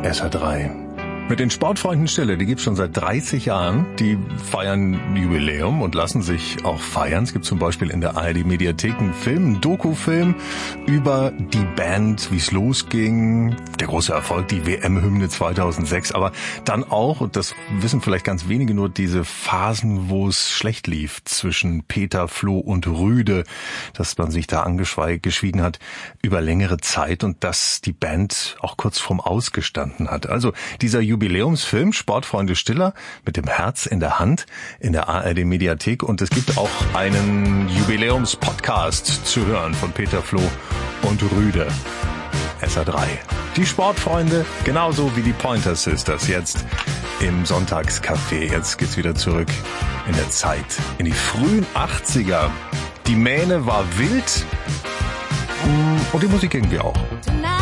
SR3. Mit den Sportfreunden Stille, die gibt's schon seit 30 Jahren. Die feiern Jubiläum und lassen sich auch feiern. Es gibt zum Beispiel in der ARD-Mediathek einen Film, einen Dokufilm über die Band, wie es losging. Der große Erfolg, die WM-Hymne 2006. Aber dann auch, und das wissen vielleicht ganz wenige nur, diese Phasen, wo es schlecht lief zwischen Peter, Flo und Rüde. Dass man sich da angeschwiegen hat über längere Zeit und dass die Band auch kurz vorm Ausgestanden hat. Also dieser Jubiläumsfilm Sportfreunde Stiller mit dem Herz in der Hand in der ARD-Mediathek. Und es gibt auch einen Jubiläumspodcast zu hören von Peter, Flo und Rüde. SR3. Die Sportfreunde, genauso wie die Pointer Sisters, jetzt im Sonntagscafé. Jetzt geht's wieder zurück in der Zeit, in die frühen 80er. Die Mähne war wild und die Musik irgendwie auch.